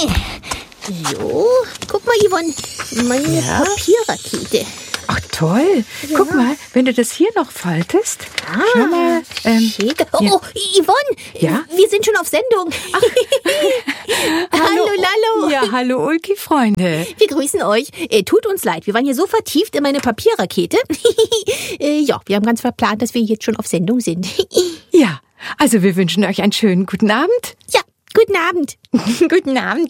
So, guck mal, Yvonne, meine Papierrakete. Ach toll, guck mal, wenn du das hier noch faltest. Schau mal. Oh, Yvonne, wir sind schon auf Sendung. Hallo, Lallo. Ja, hallo Ulki-Freunde. Wir grüßen euch. Tut uns leid, wir waren hier so vertieft in meine Papierrakete. Wir haben ganz verplant, dass wir jetzt schon auf Sendung sind. Ja, also wir wünschen euch einen schönen guten Abend. Ja, guten Abend. Guten Abend.